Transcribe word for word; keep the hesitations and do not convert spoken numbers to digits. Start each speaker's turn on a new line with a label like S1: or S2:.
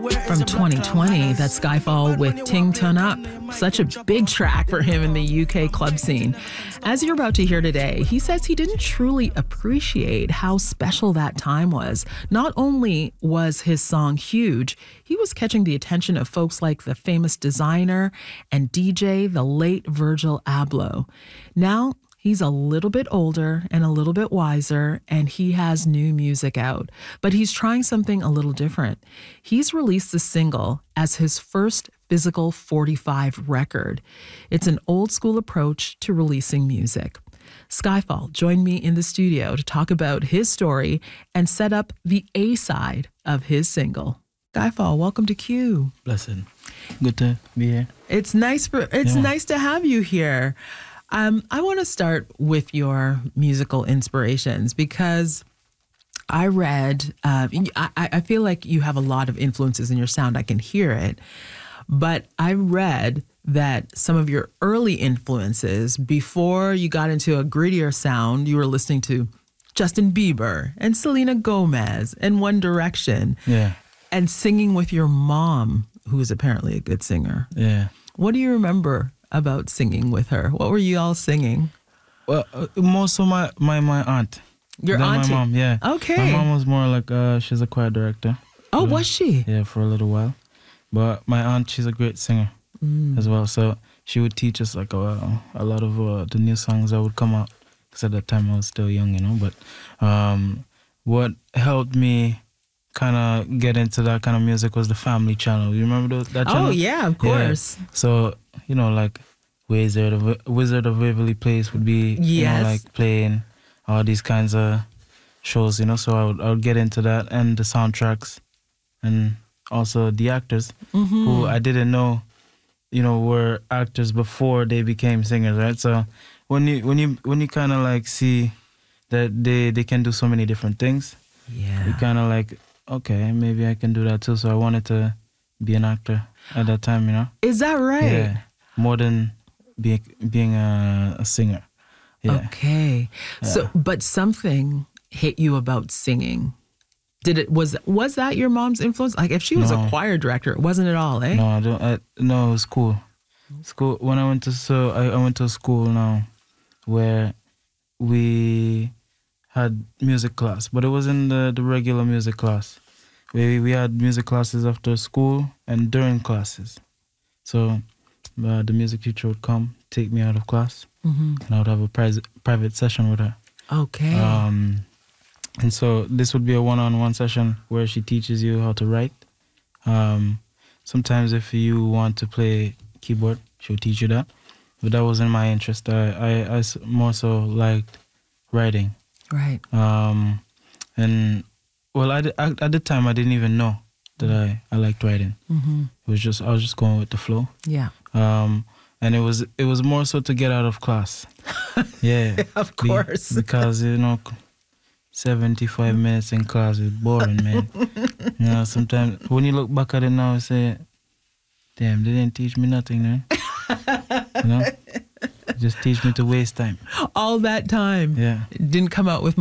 S1: From twenty twenty, that's Skyfall with Ting Turn Up. Such a big track for him in the U K club scene. As you're about to hear today, he says he didn't truly appreciate how special that time was. Not only was his song huge, he was catching the attention of folks like the famous designer and D J, the late Virgil Abloh. Now, he's a little bit older and a little bit wiser, and he has new music out. But he's trying something a little different. He's released the single as his first physical forty-five record. It's an old school approach to releasing music. Skyfall joined me in the studio to talk about his story and set up the A-side of his single. Skyfall, welcome to Q.
S2: Blessing. Good to be here.
S1: It's nice for it's
S2: Yeah.
S1: nice to have you here. Um, I want to start with your musical inspirations because I read, uh, I, I feel like you have a lot of influences in your sound. I can hear it. But I read that some of your early influences, before you got into a grittier sound, you were listening to Justin Bieber and Selena Gomez and One Direction.
S2: Yeah.
S1: And singing with your mom, who is apparently a good singer.
S2: Yeah.
S1: What do you remember about singing with her? What were you all singing?
S2: Well, uh, most of my, my, my aunt.
S1: Your
S2: Then
S1: auntie?
S2: My mom, yeah.
S1: Okay.
S2: My mom was more like, uh, she's a choir director.
S1: Oh,
S2: Yeah.
S1: was she?
S2: Yeah, for a little while. But my aunt, she's a great singer
S1: Mm.
S2: as well. So she would teach us like a, a lot of uh, the new songs that would come out. Because at that time I was still young, you know. But um, what helped me kind of get into that kind of music was the Family Channel. You remember those, that channel?
S1: Oh, yeah, of course.
S2: Yeah. So, you know, like Wizard of, Wizard of Waverly Place would be,
S1: Yes.
S2: you know, like playing all these kinds of shows, you know. So I would, I would get into that and the soundtracks and also the actors
S1: Mm-hmm.
S2: who I didn't know, you know, were actors before they became singers, right? So when you when you when you kind of like see that they they can do so many different things,
S1: Yeah.
S2: you kind of like, okay, maybe I can do that too. So I wanted to be an actor at that time, you know.
S1: Is that right?
S2: Yeah, more than being being a, a singer. Yeah.
S1: Okay. So,
S2: Yeah.
S1: but something hit you about singing. Did it, was, was that your mom's influence? Like if she was a
S2: No.
S1: choir director, it wasn't at all, eh?
S2: No, I don't. I, no, it was school. School. When I went to so I, I went to a school now, where we had music class, but it wasn't the the regular music class. We we had music classes after school and during classes. So uh, the music teacher would come, take me out of class,
S1: Mm-hmm.
S2: and I would have a private private session with her.
S1: Okay.
S2: Um, and so this would be a one-on-one session where she teaches you how to write. Um, sometimes if you want to play keyboard, she'll teach you that. But that wasn't my interest. I, I, I s- more so liked writing.
S1: Right.
S2: Um, and, well, I, di- I, at the time, I didn't even know that I, I liked writing.
S1: Mm-hmm.
S2: It was just, I was just going with the flow.
S1: Yeah.
S2: Um, and it was it was more so to get out of class. Yeah.
S1: Of
S2: Be-
S1: course.
S2: because, you know, seventy-five minutes in class is boring, man. You know, sometimes when you look back at it now, you say, damn, they didn't teach me nothing, man. You know? Just teach me to waste time.
S1: All that time.
S2: Yeah.
S1: It didn't come out with